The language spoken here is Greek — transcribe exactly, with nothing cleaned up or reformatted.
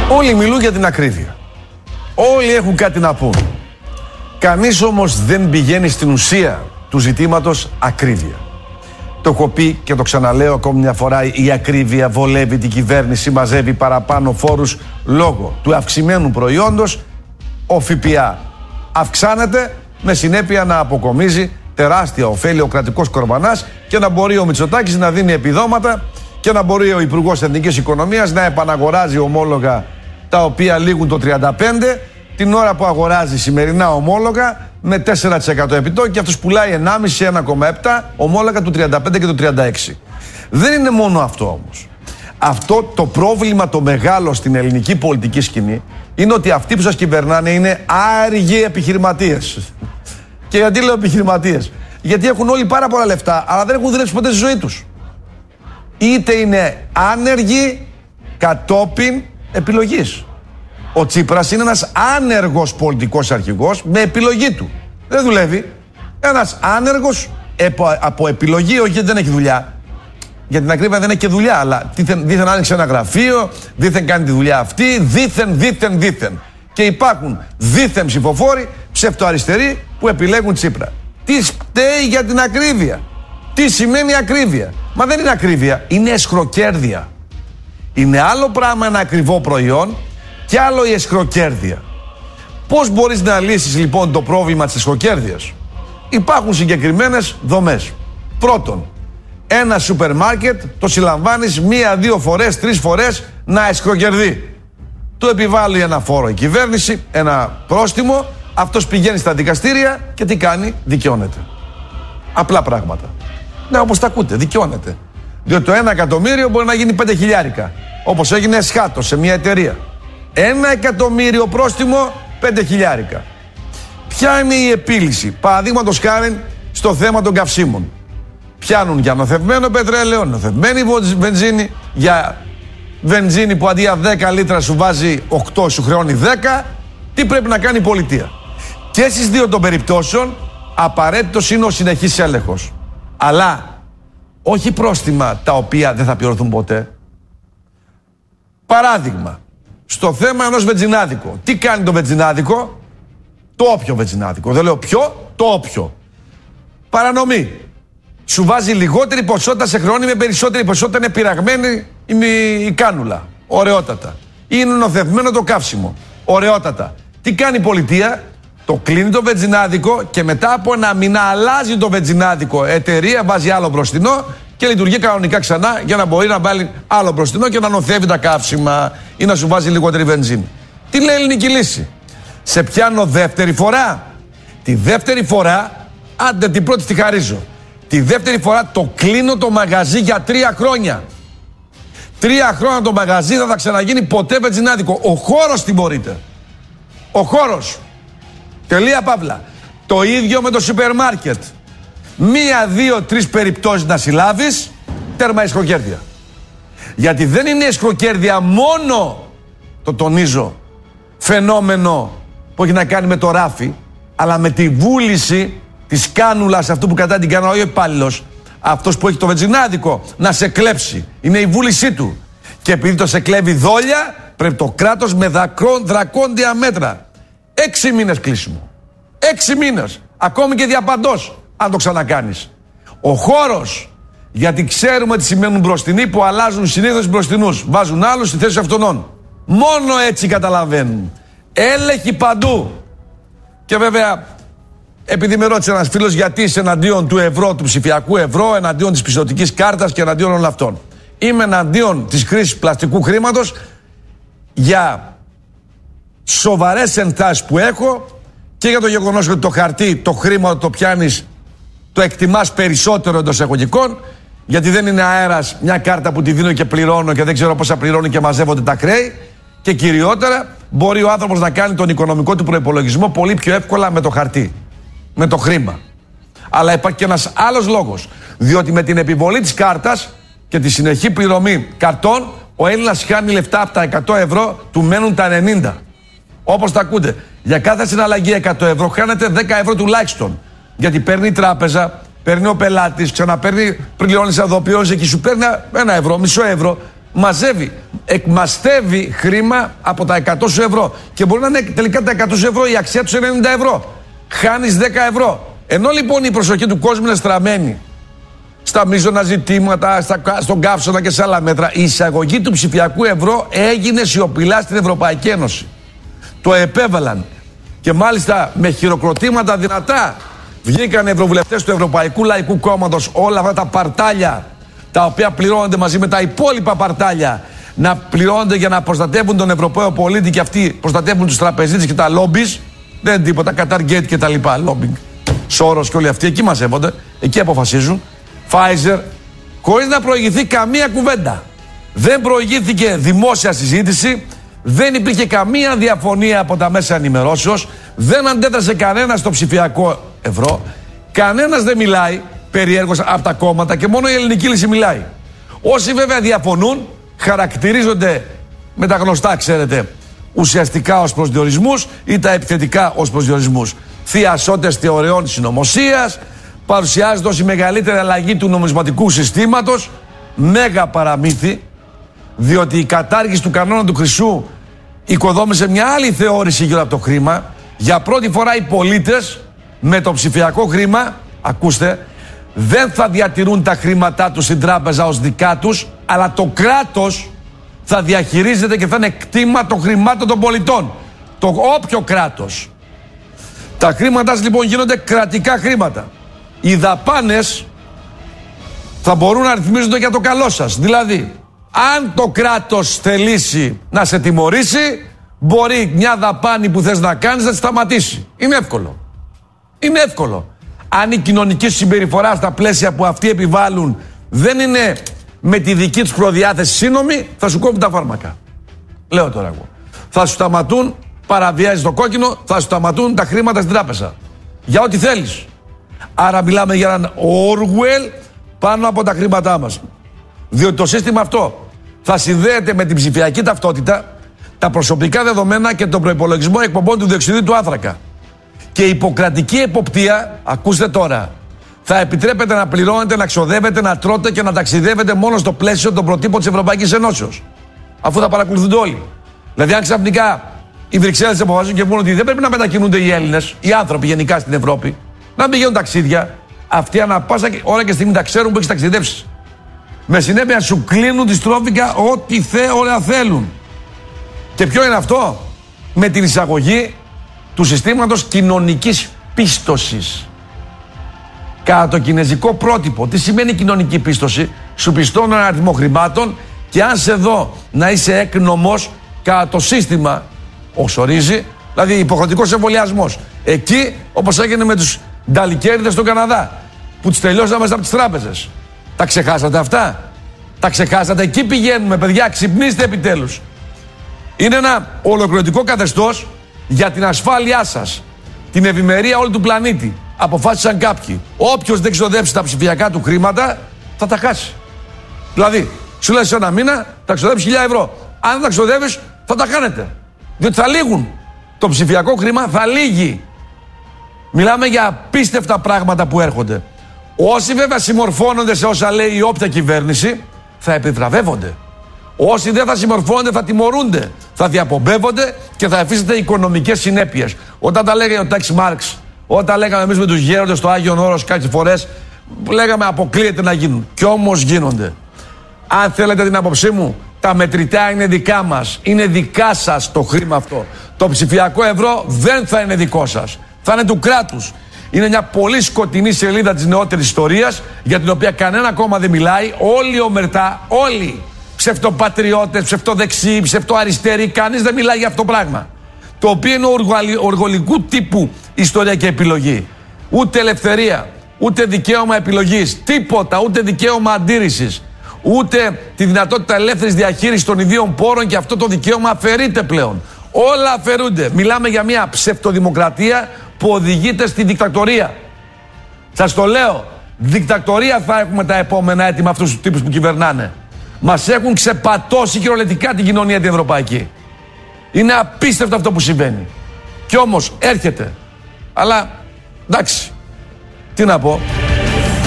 Όλοι μιλούν για την ακρίβεια. Όλοι έχουν κάτι να πούν. Κανείς όμως δεν πηγαίνει στην ουσία του ζητήματος ακρίβεια. Το έχω πει και το ξαναλέω ακόμη μια φορά, η ακρίβεια βολεύει την κυβέρνηση, μαζεύει παραπάνω φόρους λόγω του αυξημένου προϊόντος. Ο ΦΠΑ αυξάνεται με συνέπεια να αποκομίζει τεράστια ωφέλη ο κρατικός κορβανάς και να μπορεί ο Μητσοτάκης να δίνει επιδόματα και να μπορεί ο Υπουργός Εθνικής Οικονομίας να επαναγοράζει ομόλογα τα οποία λήγουν το τριάντα πέντε τοις εκατό την ώρα που αγοράζει σημερινά ομόλογα με τέσσερα τοις εκατό επιτόκιο και αυτός πουλάει ενάμιση με ένα κόμμα επτά ομόλογα του τριάντα πέντε και του τριάντα έξι. Δεν είναι μόνο αυτό όμως. Αυτό το πρόβλημα το μεγάλο στην ελληνική πολιτική σκηνή είναι ότι αυτοί που σας κυβερνάνε είναι άργοι επιχειρηματίες. Και γιατί λέω επιχειρηματίες? Γιατί έχουν όλοι πάρα πολλά λεφτά, αλλά δεν έχουν δουλέψει ποτέ στη ζωή τους. Είτε είναι άνεργοι κατόπιν επιλογής. Ο Τσίπρας είναι ένας άνεργος πολιτικός αρχηγός με επιλογή του. Δεν δουλεύει. Ένας άνεργος από, από επιλογή, όχι γιατί δεν έχει δουλειά. Για την ακρίβεια δεν έχει και δουλειά, αλλά δήθεν, δήθεν άνοιξε ένα γραφείο, δήθεν κάνει τη δουλειά αυτή, δήθεν, δήθεν, δήθεν. Και υπάρχουν δήθεν ψηφοφόροι, ψευτοαριστεροί, που επιλέγουν Τσίπρα. Τι φταίει για την ακρίβεια? Τι σημαίνει ακρίβεια? Μα δεν είναι ακρίβεια, είναι εσχροκέρδεια. Είναι άλλο πράγμα ένα ακριβό προϊόν και άλλο η εσχροκέρδεια. Πώς μπορείς να λύσεις λοιπόν το πρόβλημα της εσχροκέρδειας? Υπάρχουν συγκεκριμένες δομές. Πρώτον, ένα σούπερ μάρκετ το συλλαμβάνεις μία, δύο φορές, τρεις φορές να εσχροκερδεί. Του επιβάλλει ένα φόρο η κυβέρνηση, ένα πρόστιμο, αυτός πηγαίνει στα δικαστήρια και τι κάνει? Δικαιώνεται. Απλά πράγματα. Ναι, όπως τα ακούτε, δικαιώνεται. Διότι το ένα εκατομμύριο μπορεί να γίνει πέντε χιλιάρικα. Όπως έγινε εσχάτω σε μια εταιρεία. Ένα εκατομμύριο πρόστιμο, πέντε χιλιάρικα. Ποια είναι η επίλυση? Παραδείγματος χάρη στο θέμα των καυσίμων. Πιάνουν για νοθευμένο πετρέλαιο, νοθευμένη βενζίνη, για βενζίνη που αντί για δέκα λίτρα σου βάζει οκτώ, σου χρεώνει δέκα. Τι πρέπει να κάνει η πολιτεία? Και στις δύο των περιπτώσεων απαραίτητος είναι ο συνεχής έλεγχος. Αλλά όχι πρόστιμα τα οποία δεν θα πληρωθούν ποτέ. Παράδειγμα, στο θέμα ενός βενζινάδικου. Τι κάνει το βενζινάδικο? Το όποιο βενζινάδικο. Δεν λέω ποιο, το όποιο. Παρανομή. Σου βάζει λιγότερη ποσότητα, σε χρεώνει με περισσότερη ποσότητα, είναι πειραγμένη η κάνουλα. Ωραιότατα. Είναι νοθευμένο το καύσιμο. Ωραιότατα. Τι κάνει η πολιτεία? Το κλείνει το βενζινάδικο και μετά από ένα μήνα αλλάζει το βενζινάδικο εταιρεία, βάζει άλλο μπροστινό και λειτουργεί κανονικά ξανά για να μπορεί να βάλει άλλο μπροστινό και να νοθεύει τα καύσιμα ή να σου βάζει λιγότερη βενζίνη. Τι λέει η ελληνική λύση? Σε πιάνω δεύτερη φορά. Τη δεύτερη φορά, άντε την πρώτη τη χαρίζω. Τη δεύτερη φορά το κλείνω το μαγαζί για τρία χρόνια. Τρία χρόνια το μαγαζί δεν θα ξαναγίνει ποτέ βενζινάδικο. Ο χώρος τιμωρείται. Ο χώρος. Τελεία παύλα. Το ίδιο με το σούπερ μάρκετ. Μία, δύο, τρεις περιπτώσεις να συλλάβεις, τέρμα εσχροκέρδεια. Γιατί δεν είναι εσχροκέρδεια μόνο, το τονίζω, φαινόμενο που έχει να κάνει με το ράφι, αλλά με τη βούληση της κάνουλας αυτού που κρατάει την κάνουλα, όχι ο υπάλληλος, αυτός που έχει το βενζινάδικο, να σε κλέψει. Είναι η βούλησή του. Και επειδή το σε κλέβει δόλια, πρέπει το κράτος με δρακόντια μέτρα. Έξι μήνες κλείσιμο. Έξι μήνες. Ακόμη και διαπαντός, αν το ξανακάνεις. Ο χώρος, γιατί ξέρουμε τι σημαίνουν μπροστινοί που αλλάζουν συνήθως μπροστινούς. Βάζουν άλλους στη θέση αυτών. Μόνο έτσι καταλαβαίνουν. Έλεγχοι παντού. Και βέβαια, επειδή με ρώτησε ένας φίλος γιατί είσαι εναντίον του ευρώ, του ψηφιακού ευρώ, εναντίον της πιστωτικής κάρτας και εναντίον όλων αυτών. Είμαι εναντίον της χρήσης πλαστικού χρήματος για σοβαρές ενστάσεις που έχω και για το γεγονός ότι το χαρτί, το χρήμα το πιάνεις, το εκτιμάς περισσότερο εντός εισαγωγικών, γιατί δεν είναι αέρας μια κάρτα που τη δίνω και πληρώνω και δεν ξέρω πόσα πληρώνω και μαζεύονται τα χρέη. Και κυριότερα μπορεί ο άνθρωπος να κάνει τον οικονομικό του προϋπολογισμό πολύ πιο εύκολα με το χαρτί, με το χρήμα. Αλλά υπάρχει και ένας άλλος λόγος. Διότι με την επιβολή της κάρτας και τη συνεχή πληρωμή καρτών, ο Έλληνας χάνει λεφτά από τα εκατό ευρώ, του μένουν τα ενενήντα. Όπως τα ακούτε. Για κάθε συναλλαγή εκατό ευρώ χάνεται δέκα ευρώ τουλάχιστον. Γιατί παίρνει η τράπεζα, παίρνει ο πελάτης, ξαναπαίρνει, πληρώνει αδοποιώσεις και σου παίρνει ένα ευρώ, μισό ευρώ. μαζεύει, εκμαστεύει χρήμα από τα εκατό σου ευρώ. Και μπορεί να είναι τελικά τα εκατό σου ευρώ η αξία του ενενήντα ευρώ. Χάνεις δέκα ευρώ. Ενώ λοιπόν η προσοχή του κόσμου είναι στραμμένη στα μείζωνα ζητήματα, στα, στον καύσωνα και σε άλλα μέτρα, η εισαγωγή του ψηφιακού ευρώ έγινε σιωπηλά στην Ευρωπαϊκή Ένωση. Το επέβαλαν. Και μάλιστα με χειροκροτήματα δυνατά βγήκαν οι ευρωβουλευτές του Ευρωπαϊκού Λαϊκού Κόμματος, όλα αυτά τα παρτάλια τα οποία πληρώνονται μαζί με τα υπόλοιπα παρτάλια να πληρώνονται για να προστατεύουν τον Ευρωπαίο πολίτη, και αυτοί προστατεύουν τους τραπεζίτες και τα λόμπις. Δεν είναι τίποτα, Κατάργate και τα λοιπά, λόμπινγκ, Σόρος και όλοι αυτοί εκεί μαζεύονται, εκεί αποφασίζουν. Pfizer, χωρίς να προηγηθεί καμία κουβέντα. Δεν προηγήθηκε δημόσια συζήτηση, δεν υπήρχε καμία διαφωνία από τα μέσα ενημερώσεως, δεν αντέδρασε κανένας στο ψηφιακό ευρώ, κανένας δεν μιλάει περιέργως από τα κόμματα και μόνο η ελληνική λύση μιλάει. Όσοι βέβαια διαφωνούν χαρακτηρίζονται με τα γνωστά, ξέρετε, ουσιαστικά ως προσδιορισμούς ή τα επιθετικά ως προσδιορισμούς. Θειασότες θεωριών συνωμοσίας, παρουσιάζεται ως η μεγαλύτερη αλλαγή του νομισματικού συστήματος, μέγα παραμύθι, διότι η κατάργηση του κανόνα του χρυσού οικοδόμησε μια άλλη θεώρηση γύρω από το χρήμα. Για πρώτη φορά οι πολίτες με το ψηφιακό χρήμα, ακούστε, δεν θα διατηρούν τα χρήματά τους στην τράπεζα ως δικά τους, αλλά το κράτος θα διαχειρίζεται και θα είναι κτήμα των χρημάτων των πολιτών. Το όποιο κράτος. Τα χρήματά λοιπόν γίνονται κρατικά χρήματα. Οι δαπάνες θα μπορούν να ρυθμίζονται για το καλό σας. Δηλαδή, αν το κράτος θελήσει να σε τιμωρήσει, μπορεί μια δαπάνη που θες να κάνεις να τη σταματήσει. Είναι εύκολο. Είναι εύκολο. Αν η κοινωνική συμπεριφορά στα πλαίσια που αυτοί επιβάλλουν δεν είναι με τη δική τους προδιάθεση σύνομη, θα σου κόβουν τα φάρμακα. Λέω τώρα εγώ. Θα σου σταματούν, παραβιάζεις το κόκκινο, θα σου σταματούν τα χρήματα στην τράπεζα. Για ό,τι θέλεις. Άρα μιλάμε για έναν Orwell πάνω από τα χρήματά μας. Διότι το σύστημα αυτό θα συνδέεται με την ψηφιακή ταυτότητα, τα προσωπικά δεδομένα και τον προϋπολογισμό εκπομπών του διοξειδίου του άνθρακα. Και η υποκρατική εποπτεία, ακούστε τώρα, θα επιτρέπεται να πληρώνετε, να ξοδεύετε, να τρώτε και να ταξιδεύετε μόνο στο πλαίσιο των προτύπων της Ευρωπαϊκής Ενώσεως. Αφού θα παρακολουθούνται όλοι. Δηλαδή, αν ξαφνικά οι Βρυξέλλες αποφασίζουν και πούν ότι δεν πρέπει να μετακινούνται οι Έλληνες, οι άνθρωποι γενικά στην Ευρώπη, να μην γίνουν ταξίδια, αυτοί ανά πάσα ώρα και στιγμή τα ξέρουν που έχεις ταξιδέψει. Με συνέπεια σου κλείνουν δυστρόφικα ό,τι θε, όλα θέλουν. Και ποιο είναι αυτό? Με την εισαγωγή του συστήματος κοινωνικής πίστοσης. Κατά το κινεζικό πρότυπο. Τι σημαίνει κοινωνική πίστοση? Σου πιστώνω ένα αριθμό χρημάτων και αν σε δω να είσαι έκνομος κατά το σύστημα, ως ορίζει, δηλαδή υποχρεωτικός εμβολιασμός. Εκεί, όπως έγινε με τους νταλικέριδες στον Καναδά, που τους τελειώσαμε μέσα από τις τράπεζες. Τα ξεχάσατε αυτά? Τα ξεχάσατε? Εκεί πηγαίνουμε, παιδιά, ξυπνήστε επιτέλους. Είναι ένα ολοκληρωτικό καθεστώς για την ασφάλειά σας, την ευημερία όλου του πλανήτη. Αποφάσισαν κάποιοι. Όποιος δεν ξοδέψει τα ψηφιακά του χρήματα θα τα χάσει. Δηλαδή, σου λέει σε ένα μήνα θα ξοδέψεις χίλια ευρώ. Αν δεν τα ξοδεύεις, θα τα κάνετε. Διότι θα λήγουν. Το ψηφιακό χρήμα θα λύγει. Μιλάμε για απίστευτα πράγματα που έρχονται. Όσοι βέβαια συμμορφώνονται σε όσα λέει η όποια κυβέρνηση, θα επιβραβεύονται. Όσοι δεν θα συμμορφώνονται θα τιμωρούνται, θα διαπομπεύονται και θα αφήσετε οικονομικές συνέπειες. Όταν τα λέγανε ο Τάξ Μάρξ, όταν λέγαμε εμείς με τους γέροντες στο Άγιον Όρος κάποιες φορές, λέγαμε αποκλείεται να γίνουν. Κι όμως γίνονται. Αν θέλετε την άποψή μου, τα μετρητά είναι δικά μας. Είναι δικά σας το χρήμα αυτό. Το ψηφιακό ευρώ δεν θα είναι δικό σας. Θα είναι του κράτους. Είναι μια πολύ σκοτεινή σελίδα της νεότερης ιστορίας, για την οποία κανένα κόμμα δεν μιλάει. Όλοι ομερτά, όλοι. Ψευτοπατριώτες, ψευτοδεξιοί, ψευτοαριστεροί, κανείς δεν μιλάει για αυτό το πράγμα. Το οποίο είναι οργολικού τύπου ιστορία και επιλογή. Ούτε ελευθερία, ούτε δικαίωμα επιλογής, τίποτα, ούτε δικαίωμα αντίρρησης, ούτε τη δυνατότητα ελεύθερης διαχείρισης των ιδίων πόρων, και αυτό το δικαίωμα αφαιρείται πλέον. Όλα αφαιρούνται. Μιλάμε για μια ψευτοδημοκρατία που οδηγείται στη δικτατορία. Σας το λέω, δικτατορία θα έχουμε τα επόμενα έτη με αυτούς τους τύπους που κυβερνάνε. Μας έχουν ξεπατώσει κυριολεκτικά την κοινωνία την ευρωπαϊκή. Είναι απίστευτο αυτό που συμβαίνει. Κι όμως έρχεται. Αλλά εντάξει, τι να πω.